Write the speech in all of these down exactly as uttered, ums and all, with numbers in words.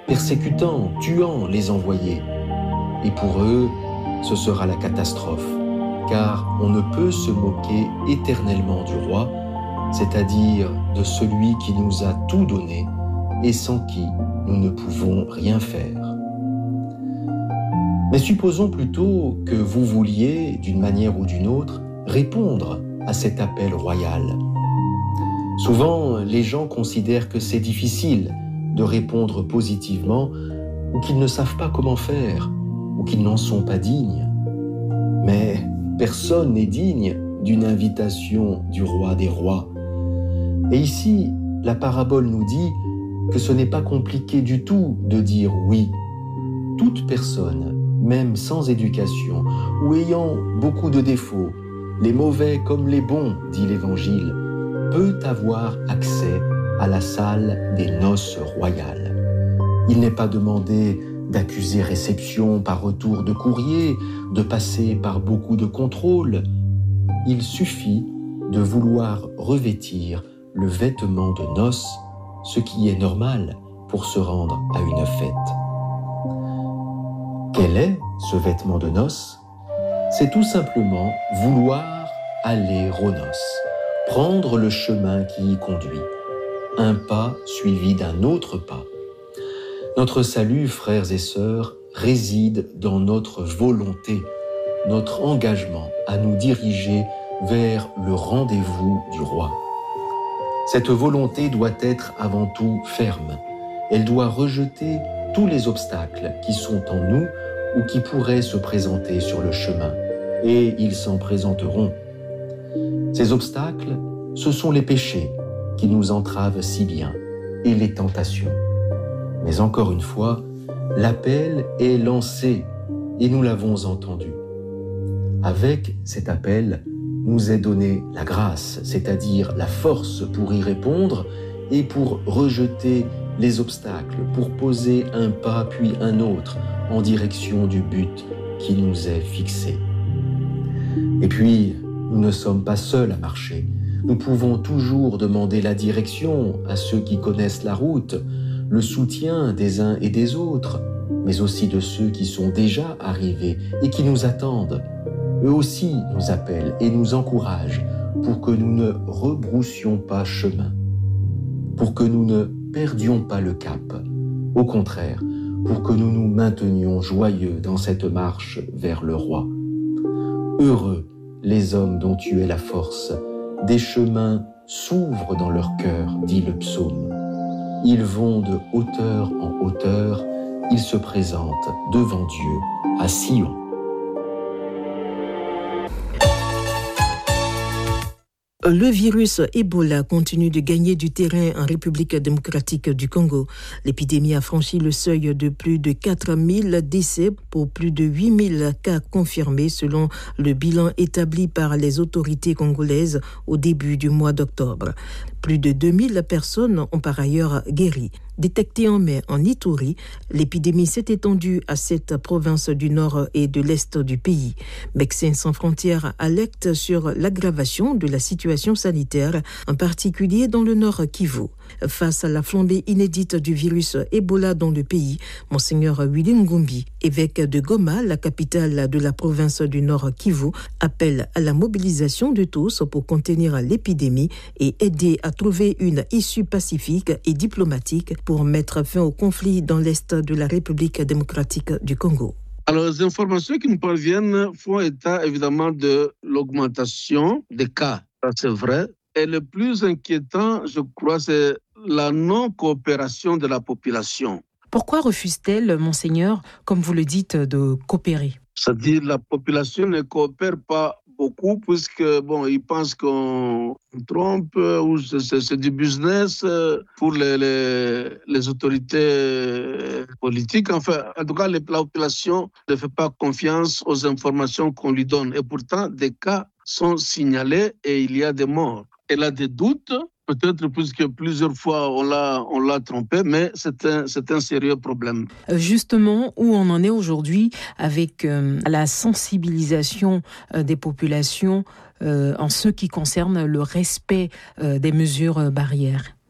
persécutant, tuant les envoyés. Et pour eux, ce sera la catastrophe, car on ne peut se moquer éternellement du roi, c'est-à-dire de celui qui nous a tout donné et sans qui nous ne pouvons rien faire. Mais supposons plutôt que vous vouliez, d'une manière ou d'une autre, répondre à cet appel royal. Souvent, les gens considèrent que c'est difficile de répondre positivement ou qu'ils ne savent pas comment faire ou qu'ils n'en sont pas dignes. Mais personne n'est digne d'une invitation du roi des rois. Et ici, la parabole nous dit que ce n'est pas compliqué du tout de dire oui. Toute personne, même sans éducation ou ayant beaucoup de défauts, les mauvais comme les bons, dit l'Évangile, peut avoir accès à la salle des noces royales. Il n'est pas demandé d'accuser réception par retour de courrier, de passer par beaucoup de contrôles. Il suffit de vouloir revêtir le vêtement de noces, ce qui est normal pour se rendre à une fête. Quel est ce vêtement de noces ? C'est tout simplement vouloir aller aux noces, prendre le chemin qui y conduit, un pas suivi d'un autre pas. Notre salut, frères et sœurs, réside dans notre volonté, notre engagement à nous diriger vers le rendez-vous du roi. Cette volonté doit être avant tout ferme. Elle doit rejeter tous les obstacles qui sont en nous ou qui pourraient se présenter sur le chemin. Et ils s'en présenteront. Ces obstacles, ce sont les péchés qui nous entravent si bien et les tentations. Mais encore une fois, l'appel est lancé et nous l'avons entendu. Avec cet appel, nous est donnée la grâce, c'est-à-dire la force pour y répondre et pour rejeter les obstacles, pour poser un pas puis un autre en direction du but qui nous est fixé. Et puis, nous ne sommes pas seuls à marcher. Nous pouvons toujours demander la direction à ceux qui connaissent la route, le soutien des uns et des autres, mais aussi de ceux qui sont déjà arrivés et qui nous attendent. Eux aussi nous appellent et nous encouragent pour que nous ne rebroussions pas chemin, pour que nous ne perdions pas le cap. Au contraire, pour que nous nous maintenions joyeux dans cette marche vers le roi. Heureux les hommes dont tu es la force, des chemins s'ouvrent dans leur cœur, dit le psaume. Ils vont de hauteur en hauteur, ils se présentent devant Dieu à Sion. Le virus Ebola continue de gagner du terrain en République démocratique du Congo. L'épidémie a franchi le seuil de plus de quatre mille décès pour plus de huit mille cas confirmés selon le bilan établi par les autorités congolaises au début du mois d'octobre. Plus de deux mille personnes ont par ailleurs guéri. Détectée en mai en Ituri, l'épidémie s'est étendue à cette province du nord et de l'est du pays. Médecins sans frontières alertent sur l'aggravation de la situation sanitaire, en particulier dans le nord Kivu. Face à la flambée inédite du virus Ebola dans le pays, Monseigneur Willy Ngumbi, évêque de Goma, la capitale de la province du nord Kivu, appelle à la mobilisation de tous pour contenir l'épidémie et aider à trouver une issue pacifique et diplomatique pour mettre fin au conflit dans l'est de la République démocratique du Congo. Alors, les informations qui nous parviennent font état évidemment de l'augmentation des cas. Ça, c'est vrai. Et le plus inquiétant, je crois, c'est la non-coopération de la population. Pourquoi refuse-t-elle, Monseigneur, comme vous le dites, de coopérer ? C'est-à-dire la population ne coopère pas beaucoup puisque bon, ils pensent qu'on trompe ou c'est, c'est, c'est du business pour les, les, les autorités politiques. Enfin, en tout cas, la population ne fait pas confiance aux informations qu'on lui donne. Et pourtant, des cas sont signalés et il y a des morts. Elle a des doutes, peut-être puisque plusieurs fois on l'a, on l'a trompé, mais c'est un, c'est un sérieux problème. Justement, où on en est aujourd'hui avec euh, la sensibilisation euh, des populations euh, en ce qui concerne le respect euh, des mesures barrières?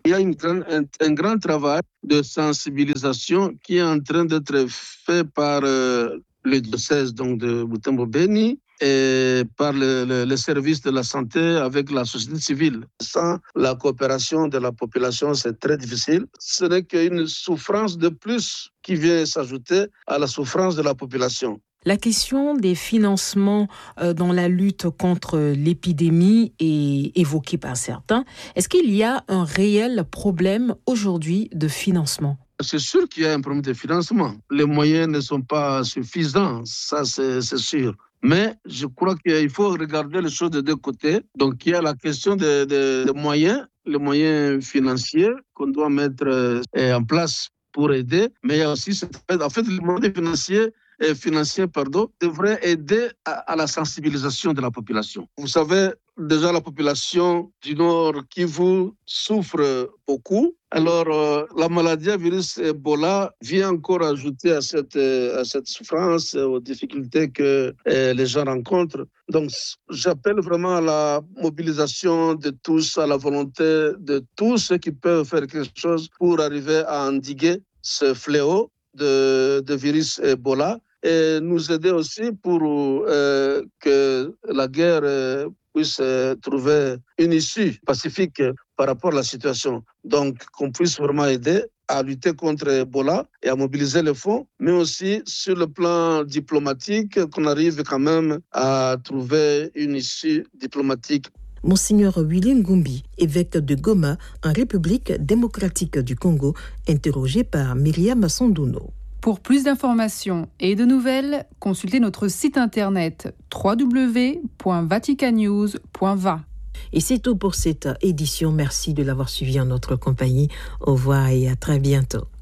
Il y a une grande, un, un grand travail de sensibilisation qui est en train d'être fait par euh, le diocèse donc, de Butembo-Beni et par le, le, le service de la santé avec la société civile. Sans la coopération de la population, c'est très difficile. Ce n'est qu'une souffrance de plus qui vient s'ajouter à la souffrance de la population. La question des financements dans la lutte contre l'épidémie est évoquée par certains. Est-ce qu'il y a un réel problème aujourd'hui de financement ? C'est sûr qu'il y a un problème de financement. Les moyens ne sont pas suffisants, ça c'est, c'est sûr. Mais je crois qu'il faut regarder les choses de deux côtés. Donc il y a la question des de, de moyens, les moyens financiers qu'on doit mettre en place pour aider. Mais il y a aussi, en fait, les moyens financiers Et financier pardon, devrait aider à, à la sensibilisation de la population. Vous savez, déjà la population du Nord Kivu souffre beaucoup. Alors, euh, la maladie à virus Ebola vient encore ajouter à cette, à cette souffrance, aux difficultés que euh, les gens rencontrent. Donc, j'appelle vraiment à la mobilisation de tous, à la volonté de tous ceux qui peuvent faire quelque chose pour arriver à endiguer ce fléau de, de virus Ebola et nous aider aussi pour euh, que la guerre euh, puisse euh, trouver une issue pacifique par rapport à la situation. Donc, qu'on puisse vraiment aider à lutter contre Ebola et à mobiliser les fonds, mais aussi sur le plan diplomatique, qu'on arrive quand même à trouver une issue diplomatique. Monseigneur Willy Ngumbi, évêque de Goma, en République démocratique du Congo, interrogé par Myriam Sondouno. Pour plus d'informations et de nouvelles, consultez notre site internet w w w point vatican news point v a. Et c'est tout pour cette édition. Merci de l'avoir suivi en notre compagnie. Au revoir et à très bientôt.